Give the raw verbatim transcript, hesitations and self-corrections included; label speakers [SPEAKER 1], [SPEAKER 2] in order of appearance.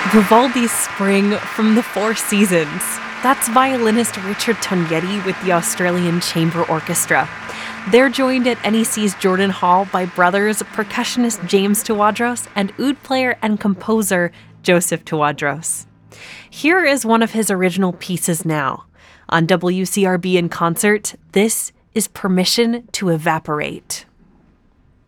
[SPEAKER 1] Vivaldi's Spring from the Four Seasons. That's violinist Richard Tognetti with the Australian Chamber Orchestra. They're joined at N E C's Jordan Hall by brothers percussionist James Tawadros and oud player and composer Joseph Tawadros. Here is one of his original pieces now. On W C R B in Concert, this is Permission to Evaporate.